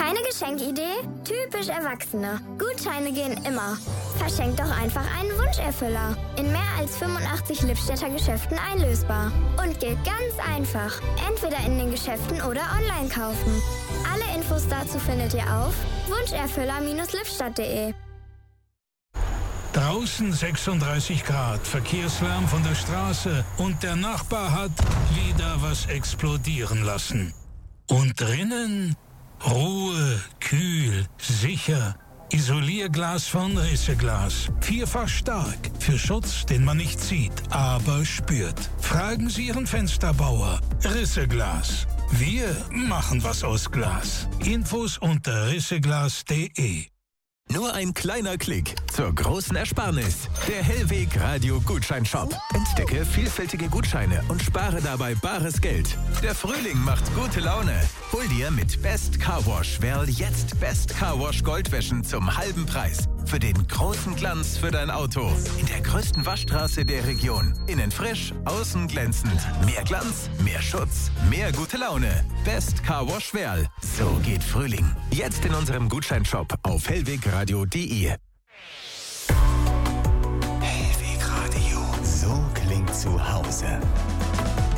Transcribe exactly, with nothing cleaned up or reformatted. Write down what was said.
Keine Geschenkidee? Typisch Erwachsene. Gutscheine gehen immer. Verschenkt doch einfach einen Wunscherfüller. In mehr als fünfundachtzig Lippstädter Geschäften einlösbar. Und geht ganz einfach. Entweder in den Geschäften oder online kaufen. Alle Infos dazu findet ihr auf wunscherfüller Bindestrich lippstadt punkt de. Draußen sechsunddreißig Grad, Verkehrslärm von der Straße und der Nachbar hat wieder was explodieren lassen. Und drinnen Ruhe, kühl, sicher. Isolierglas von Risseglas. Vierfach stark. Für Schutz, den man nicht sieht, aber spürt. Fragen Sie Ihren Fensterbauer. Risseglas. Wir machen was aus Glas. Infos unter risseglas punkt de. Nur ein kleiner Klick zur großen Ersparnis. Der Hellweg Radio Gutscheinshop. Entdecke vielfältige Gutscheine und spare dabei bares Geld. Der Frühling macht gute Laune. Hol dir mit Best Car Wash Werl jetzt Best Car Wash Goldwäschen zum halben Preis. Für den großen Glanz für dein Auto. In der größten Waschstraße der Region. Innen frisch, außen glänzend. Mehr Glanz, mehr Schutz, mehr gute Laune. Best Car Wash Werl. So geht Frühling. Jetzt in unserem Gutscheinshop auf hellwegradio punkt de. Hellweg Radio. So klingt zu Hause.